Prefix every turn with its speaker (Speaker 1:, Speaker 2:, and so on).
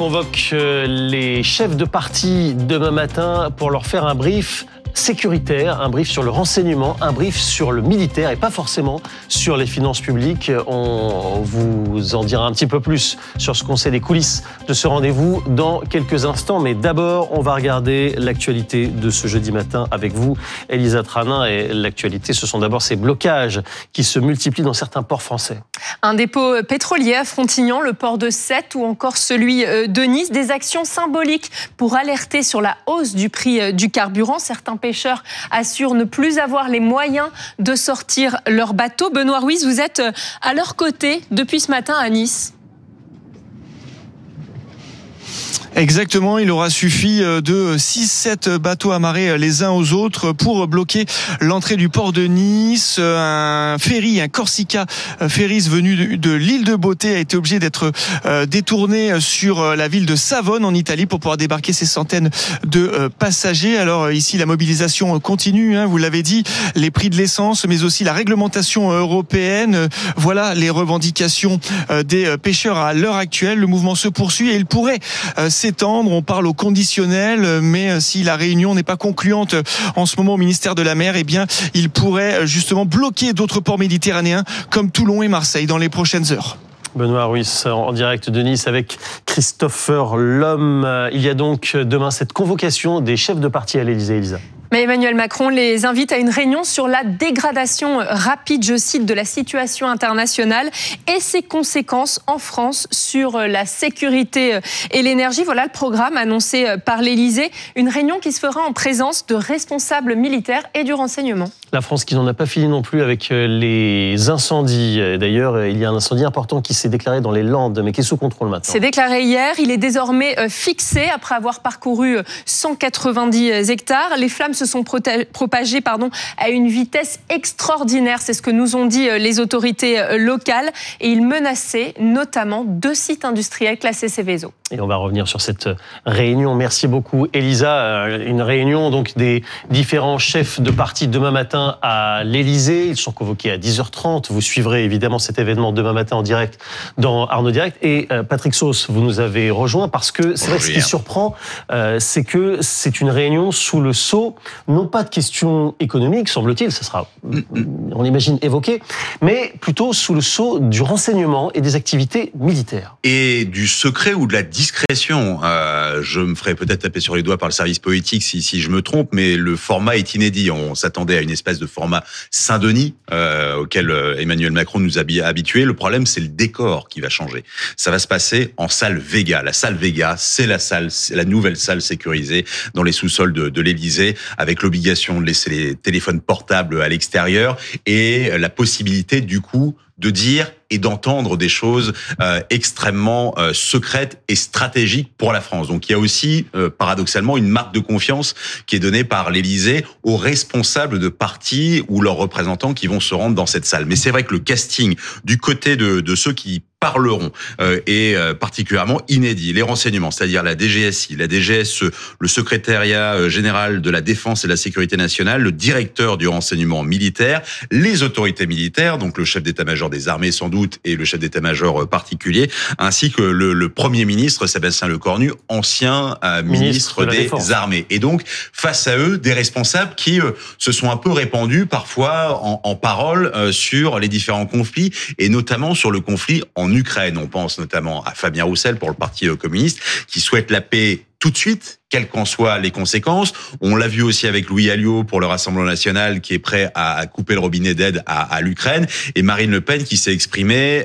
Speaker 1: convoque les chefs de parti demain matin pour leur faire un brief sécuritaire, un brief sur le renseignement, un brief sur le militaire et pas forcément sur les finances publiques. On vous en dira un petit peu plus sur ce qu'on sait des coulisses de ce rendez-vous dans quelques instants. Mais d'abord, on va regarder l'actualité de ce jeudi matin avec vous, Elisa Tranin. Et l'actualité, ce sont d'abord ces blocages qui se multiplient dans certains ports français.
Speaker 2: Un dépôt pétrolier à Frontignan, le port de Sète ou encore celui de Nice. Des actions symboliques pour alerter sur la hausse du prix du carburant. Certains pêcheurs assurent ne plus avoir les moyens de sortir leur bateau. Benoît Ruiz, vous êtes à leur côté depuis ce matin à Nice.
Speaker 3: Exactement, il aura suffi de 6-7 bateaux amarrés les uns aux autres pour bloquer l'entrée du port de Nice. Un ferry, un Corsica Ferries venu de l'île de Beauté a été obligé d'être détourné sur la ville de Savone en Italie pour pouvoir débarquer ces centaines de passagers. Alors ici, la mobilisation continue, vous l'avez dit, les prix de l'essence, mais aussi la réglementation européenne. Voilà les revendications des pêcheurs à l'heure actuelle. Le mouvement se poursuit et il pourrait s'étendre. On parle au conditionnel, mais si la réunion n'est pas concluante en ce moment au ministère de la Mer, eh bien, il pourrait justement bloquer d'autres ports méditerranéens comme Toulon et Marseille dans les prochaines heures.
Speaker 1: Benoît Ruiz en direct de Nice avec Christopher Lhomme. Il y a donc demain cette convocation des chefs de parti à l'Élysée, Elisa.
Speaker 2: Mais Emmanuel Macron les invite à une réunion sur la dégradation rapide, je cite, de la situation internationale et ses conséquences en France sur la sécurité et l'énergie. Voilà le programme annoncé par l'Élysée. Une réunion qui se fera en présence de responsables militaires et du renseignement.
Speaker 1: La France qui n'en a pas fini non plus avec les incendies. D'ailleurs, il y a un incendie important qui s'est déclaré dans les Landes, mais qui est sous contrôle maintenant.
Speaker 2: C'est déclaré hier. Il est désormais fixé après avoir parcouru 190 hectares. Les flammes se sont propagées à une vitesse extraordinaire. C'est ce que nous ont dit les autorités locales. Et ils menaçaient notamment 2 sites industriels classés Seveso.
Speaker 1: Et on va revenir sur cette réunion. Merci beaucoup, Elisa. Une réunion donc des différents chefs de parti demain matin à l'Élysée. Ils sont convoqués à 10h30. Vous suivrez évidemment cet événement demain matin en direct dans Arnaud Direct. Et Patrick Sauce, vous nous avez rejoint parce que c'est vrai que ce qui surprend, c'est que c'est une réunion sous le sceau, non pas de questions économiques, semble-t-il, ça sera, on imagine, évoqué, mais plutôt sous le sceau du renseignement et des activités militaires.
Speaker 4: Et du secret ou de la discrétion. Je me ferai peut-être taper sur les doigts par le service politique si je me trompe, mais le format est inédit. On s'attendait à une espèce de format Saint-Denis auquel Emmanuel Macron nous a habitués. Le problème, c'est le décor qui va changer. Ça va se passer en salle Vega. La salle Vega, c'est la nouvelle salle sécurisée dans les sous-sols de l'Élysée, avec l'obligation de laisser les téléphones portables à l'extérieur et la possibilité, du coup, de dire et d'entendre des choses extrêmement secrètes et stratégiques pour la France. Donc il y a aussi, paradoxalement, une marque de confiance qui est donnée par l'Élysée aux responsables de partis ou leurs représentants qui vont se rendre dans cette salle. Mais c'est vrai que le casting du côté de ceux qui parleront est particulièrement inédit. Les renseignements, c'est-à-dire la DGSI, la DGSE, le secrétariat général de la Défense et de la Sécurité nationale, le directeur du renseignement militaire, les autorités militaires, donc le chef d'état-major des armées sans doute et le chef d'état-major particulier, ainsi que le Premier ministre Sébastien Lecornu, ancien ministre des Armées. Et donc, face à eux, des responsables qui se sont un peu répandus parfois en paroles sur les différents conflits, et notamment sur le conflit en Ukraine. On pense notamment à Fabien Roussel pour le Parti communiste, qui souhaite la paix tout de suite, quelles qu'en soient les conséquences. On l'a vu aussi avec Louis Alliot pour le Rassemblement national, qui est prêt à couper le robinet d'aide à l'Ukraine, et Marine Le Pen qui s'est exprimée